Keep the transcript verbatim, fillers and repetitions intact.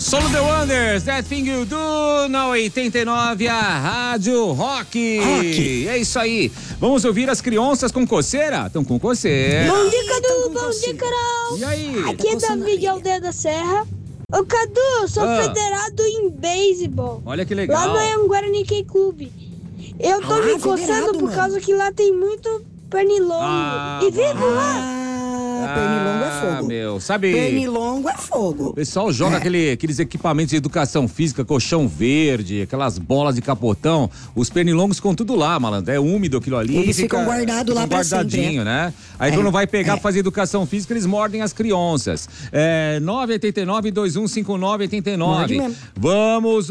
Solo The Wonders, That Thing You Do, na oitenta e nove, a Rádio Rock. Rock. É isso aí. Vamos ouvir as crianças com coceira? Estão com coceira. Bom dia, Cadu. Bom dia, Carol. E aí? Aqui é Davi de Aldeia da Serra. Ô, Cadu, sou Ah. federado em beisebol. Olha que Lá legal. no Anguarani Key Clube. Eu tô Ah, me coçando federado, por mano. causa que lá tem muito pernilongo. Ah, e vivo lá. Ah, pernilongo é Ah, fogo. meu, sabe... Pernilongo é fogo. O pessoal joga aquele, aqueles equipamentos de educação física, colchão verde, aquelas bolas de capotão. Os pernilongos ficam tudo lá, malandro. É úmido aquilo ali. Eles fica- ficam guardados lá ficam pra sempre, guardadinho, né? Aí É, quando vai pegar é. pra fazer educação física, eles mordem as crianças. É nove oito nove, dois um cinco nove, oito nove. Morde mesmo. Vamos